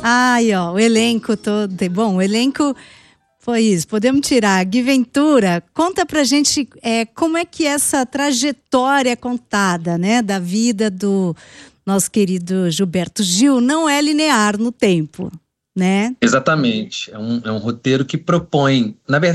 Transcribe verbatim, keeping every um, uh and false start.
Ai, ó, o elenco todo. Bom, o elenco foi isso. Podemos tirar. Gui Ventura, conta pra gente é, como é que essa trajetória é contada, né, da vida do nosso querido Gilberto Gil não é linear no tempo, né? Exatamente. É um, é um roteiro que propõe, na verdade,